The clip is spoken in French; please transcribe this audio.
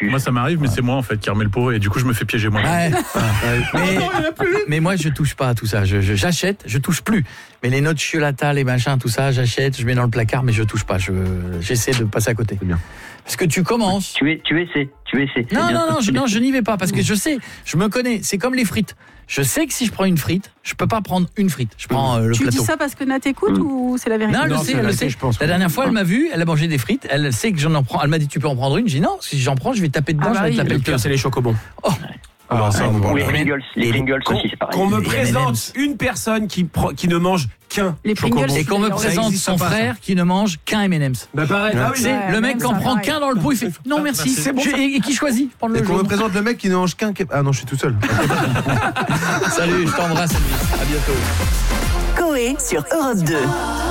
dessus. Moi, ça m'arrive, mais c'est moi en fait qui remets le pot et du coup, je me fais piéger moi. Ouais. Mais moi, je touche pas à tout ça. J'achète, je touche plus. Mais les nocciolata, les machins, tout ça, j'achète, je mets dans le placard, mais je touche pas. J'essaie de passer à côté. C'est bien. Parce que tu commences. Tu essaies. Non, je n'y vais pas parce que je sais, je me connais. C'est comme les frites. Je sais que si je prends une frite, je peux pas prendre une frite. Je prends le Tu plateau. dis ça parce que Nat écoute ou c'est la vérité? Non, elle le sait. je pense. La dernière fois, elle m'a vu, elle a mangé des frites, elle sait que j'en prends. Elle m'a dit tu peux en prendre une. J'ai dit non, si j'en prends, je vais taper dedans, Ah bah je vais oui. taper Le le pire, cœur. c'est les chocobons. Ah, ça, on Ou va les voir. Pringles. Les Pringles aussi, c'est pareil. Qu'on me Les présente une personne qui ne mange qu'un Les Pringles, chocobon. Et qu'on me Ça présente existe son pas, ça. frère qui ne mange qu'un M&M's. Bah pareil, ah oui. C'est Ouais, le mec même qui en ça, prend pareil. qu'un dans le pot, il fait non merci. C'est bon, ça. Et qui choisit prendre Et le qu'on me jaune. présente le mec qui ne mange qu'un... Ah non, je suis tout seul. Salut, je t'embrasse. À bientôt. Coé sur Europe 2.